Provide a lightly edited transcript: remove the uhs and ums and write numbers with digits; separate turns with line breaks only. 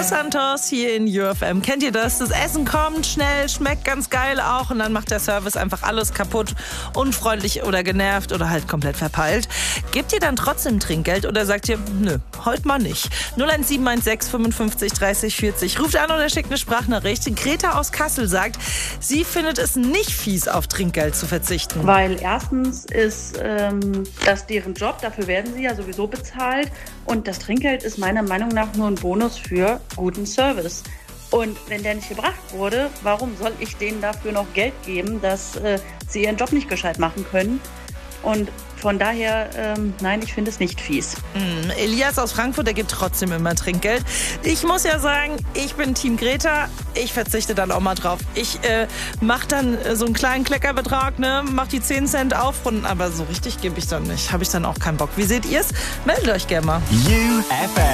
Los Santos hier in UFM. Kennt ihr das? Das Essen kommt schnell, schmeckt ganz geil auch und dann macht der Service einfach alles kaputt, unfreundlich oder genervt oder halt komplett verpeilt. Gebt ihr dann trotzdem Trinkgeld oder sagt ihr, nö, heute mal nicht? 01716 55 30 40. Ruft an oder schickt eine Sprachnachricht. Greta aus Kassel sagt, sie findet es nicht fies, auf Trinkgeld zu verzichten.
Weil erstens ist das deren Job, dafür werden sie ja sowieso bezahlt. Und das Trinkgeld ist meiner Meinung nach nur ein Bonus für guten Service. Und wenn der nicht gebracht wurde, warum soll ich denen dafür noch Geld geben, dass sie ihren Job nicht gescheit machen können? Und von daher, nein, ich finde es nicht fies.
Elias aus Frankfurt, der gibt trotzdem immer Trinkgeld. Ich muss ja sagen, ich bin Team Greta. Ich verzichte dann auch mal drauf. Ich mache dann so einen kleinen Kleckerbetrag, ne, mach die 10 Cent auf, aber so richtig gebe ich dann nicht. Habe ich dann auch keinen Bock. Wie seht ihr's? Meldet euch gerne mal.
UFM.